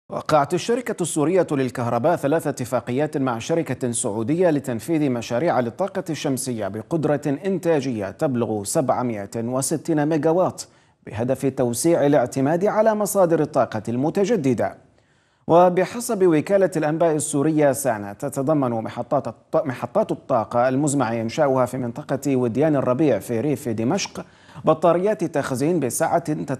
وقعت الشركة السورية للكهرباء 3 اتفاقيات مع شركة سعودية لتنفيذ مشاريع للطاقة الشمسية بقدرة إنتاجية تبلغ 760 ميجاوات بهدف توسيع الاعتماد على مصادر الطاقة المتجددة. وبحسب وكالة الأنباء السورية سانا، تتضمن محطات الطاقة المزمع إنشاؤها في منطقة وديان الربيع في ريف دمشق بطاريات تخزين بسعة